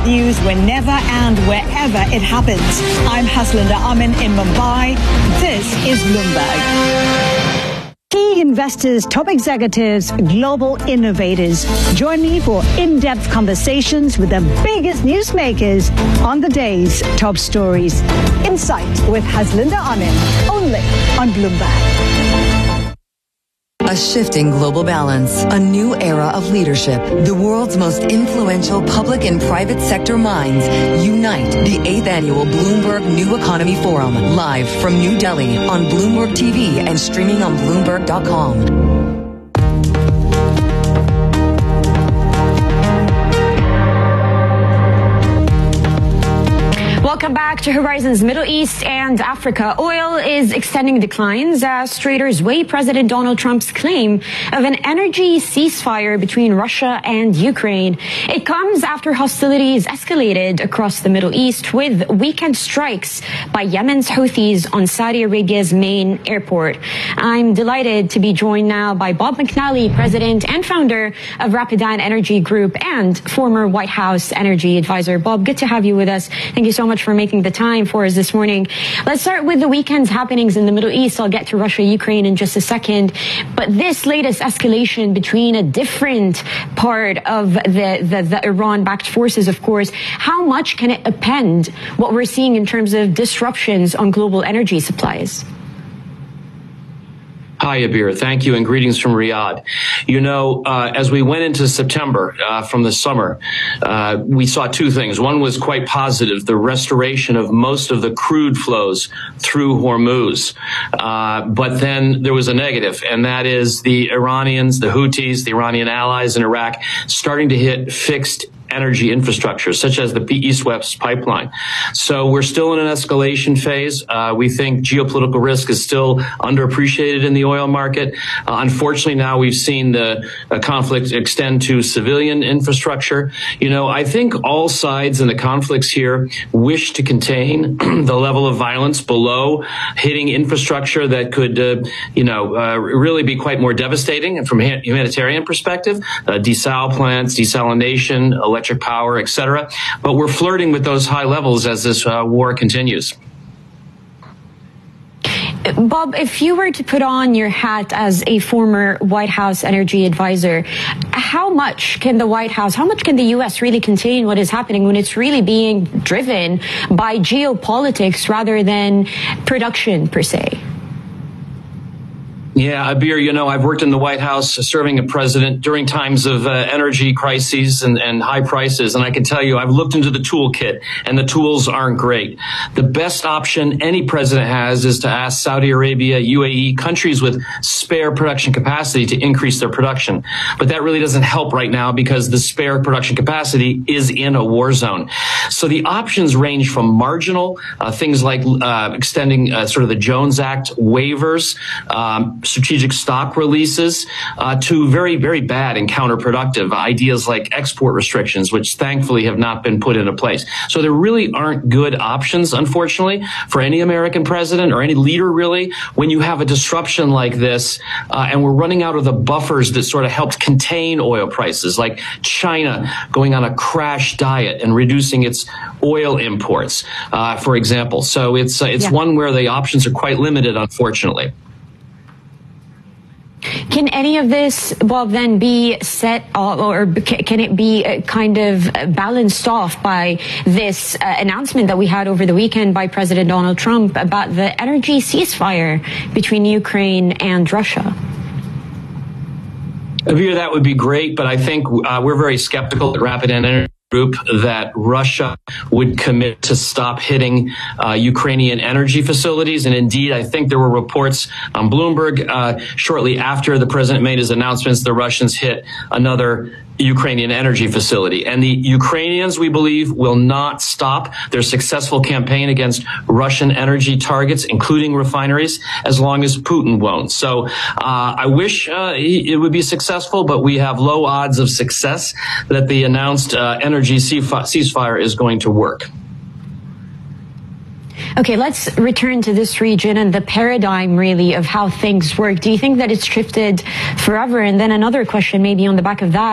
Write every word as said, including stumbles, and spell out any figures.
news whenever and wherever it happens. I'm Haslinda Amin in Mumbai. This is Bloomberg. Key investors, top executives, global innovators. Join me for in-depth conversations with the biggest newsmakers on the day's top stories. Insight with Haslinda Amin, only on Bloomberg. A shifting global balance, a new era of leadership. The world's most influential public and private sector minds unite. The eighth annual Bloomberg New Economy Forum, live from New Delhi on Bloomberg T V and streaming on Bloomberg dot com. Welcome back to Horizons Middle East and Africa. Oil is extending declines as traders weigh President Donald Trump's claim of an energy ceasefire between Russia and Ukraine. It comes after hostilities escalated across the Middle East with weekend strikes by Yemen's Houthis on Saudi Arabia's main airport. I'm delighted to be joined now by Bob McNally, president and founder of Rapidan Energy Group and former White House energy advisor. Bob, good to have you with us. Thank you so much for making the time for us this morning. Let's start with the weekend's happenings in the Middle East. I'll get to Russia, Ukraine in just a second. But this latest escalation between a different part of the, the, the Iran-backed forces, of course, how much can it upend what we're seeing in terms of disruptions on global energy supplies? Hi, Abir. Thank you, and greetings from Riyadh. You know, uh, as we went into September uh, from the summer, uh, we saw two things. One was quite positive, the restoration of most of the crude flows through Hormuz. Uh, but then there was a negative, and that is the Iranians, the Houthis, the Iranian allies in Iraq, starting to hit fixed energy infrastructure, such as the East-West pipeline. So we're still in an escalation phase. Uh, we think geopolitical risk is still underappreciated in the oil market. Uh, unfortunately, now we've seen the uh, conflict extend to civilian infrastructure. You know, I think all sides in the conflicts here wish to contain the level of violence below hitting infrastructure that could, uh, you know, uh, really be quite more devastating from a humanitarian perspective. Uh, desal plants, desalination, electric power, et cetera. But we're flirting with those high levels as this uh, war continues. Bob, if you were to put on your hat as a former White House energy advisor, how much can the White House, how much can the U S really contain what is happening when it's really being driven by geopolitics rather than production per se? Yeah, Abir, you know, I've worked in the White House serving a president during times of uh, energy crises and, and high prices. And I can tell you, I've looked into the toolkit and the tools aren't great. The best option any president has is to ask Saudi Arabia, U A E, countries with spare production capacity to increase their production. But that really doesn't help right now because the spare production capacity is in a war zone. So the options range from marginal, uh, things like uh, extending uh, sort of the Jones Act waivers, um, strategic stock releases, uh, to very, very bad and counterproductive ideas like export restrictions, which thankfully have not been put into place. So there really aren't good options, unfortunately, for any American president or any leader, really, when you have a disruption like this, uh, and we're running out of the buffers that sort of helped contain oil prices, like China going on a crash diet and reducing its oil imports, uh, for example. So it's, uh, it's yeah. one where the options are quite limited, unfortunately. Can any of this, Bob, then be set off, or can it be kind of balanced off by this uh, announcement that we had over the weekend by President Donald Trump about the energy ceasefire between Ukraine and Russia? Abir, that would be great, but I think uh, we're very skeptical at Rapidan Energy Group that Russia would commit to stop hitting uh, Ukrainian energy facilities. And indeed, I think there were reports on Bloomberg uh, shortly after the president made his announcements, the Russians hit another Ukrainian energy facility. And the Ukrainians, we believe, will not stop their successful campaign against Russian energy targets, including refineries, as long as Putin won't. So uh, I wish uh, it would be successful, but we have low odds of success that the announced uh, energy ceasefire is going to work. Okay, let's return to this region and the paradigm, really, of how things work. Do you think that it's shifted forever? And then another question, maybe on the back of that.